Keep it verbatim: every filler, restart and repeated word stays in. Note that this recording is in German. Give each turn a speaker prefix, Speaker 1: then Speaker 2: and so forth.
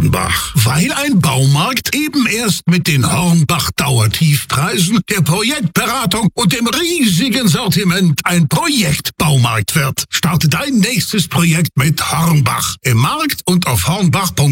Speaker 1: Hornbach. Weil ein Baumarkt eben erst mit den Hornbach Dauertiefpreisen, der Projektberatung und dem riesigen Sortiment ein Projektbaumarkt wird. Starte dein nächstes Projekt mit Hornbach im Markt und auf hornbach punkt